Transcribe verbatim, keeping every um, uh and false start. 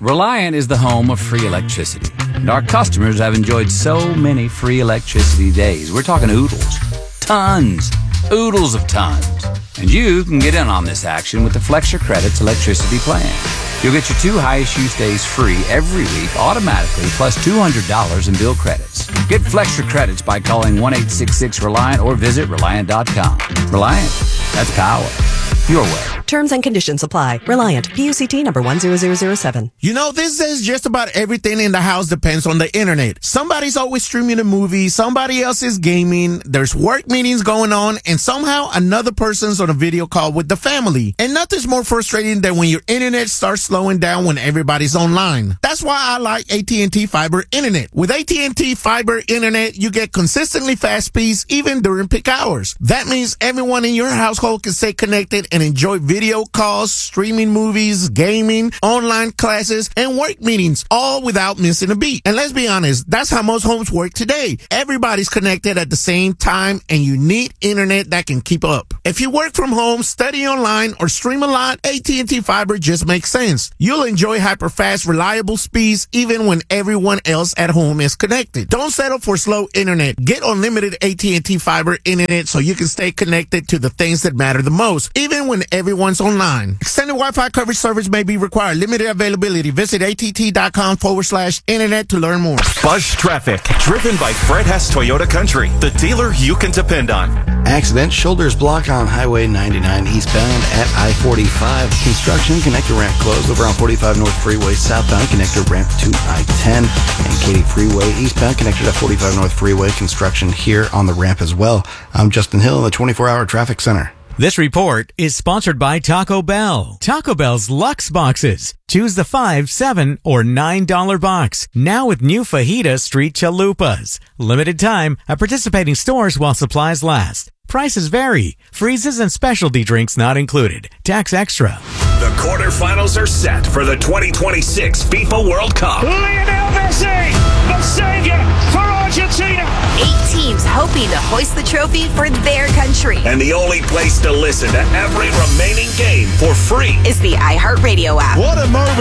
Reliant is the home of free electricity, and our customers have enjoyed so many free electricity days. We're talking oodles. Tons. Oodles of tons. And you can get in on this action with the Flex Your Credits electricity plan. You'll get your two highest use days free every week automatically, plus two hundred dollars in bill credits. Get Flex Your Credits by calling one eight six six Reliant or visit Reliant dot com. Reliant, that's power. Your way. Terms and conditions apply. Reliant. P U C T number one zero zero zero seven. You know, this says just about everything in the house depends on the internet. Somebody's always streaming a movie. Somebody else is gaming. There's work meetings going on. And somehow another person's on a video call with the family. And nothing's more frustrating than when your internet starts slowing down when everybody's online. That's why I like A T and T Fiber Internet. With A T and T Fiber Internet, you get consistently fast speeds even during peak hours. That means everyone in your household can stay connected and enjoy video calls, streaming movies, gaming, online classes, and work meetings, all without missing a beat. And let's be honest, that's how most homes work today. Everybody's connected at the same time, and you need internet that can keep up. If you work from home, study online, or stream a lot, A T and T Fiber just makes sense. You'll enjoy hyper-fast, reliable speeds even when everyone else at home is connected. Don't settle for slow internet. Get unlimited A T and T Fiber Internet so you can stay connected to the things that matter the most, even when everyone's online. Extended Wi-Fi coverage service may be required. Limited availability. Visit att.com forward slash internet to learn more. Buzz Traffic, driven by Fred Hess Toyota Country, the dealer you can depend on. Accident, shoulders block on Highway ninety-nine eastbound at I forty-five. Construction, connector ramp closed over on forty-five North Freeway southbound, connector ramp to I ten. And Katy Freeway eastbound, connector to forty-five North Freeway. Construction here on the ramp as well. I'm Justin Hill in the twenty-four hour traffic center. This report is sponsored by Taco Bell. Taco Bell's Luxe Boxes. Choose the five, seven, or nine dollar box. Now with new Fajita Street Chalupas. Limited time at participating stores while supplies last. Prices vary. Freezes and specialty drinks not included. Tax extra. The quarterfinals are set for the twenty twenty-six FIFA World Cup. Lionel Messi, the savior for Argentina. Eight teams hoping to hoist the trophy for their country. And the only place to listen to every remaining game for free is the iHeartRadio app. What a moment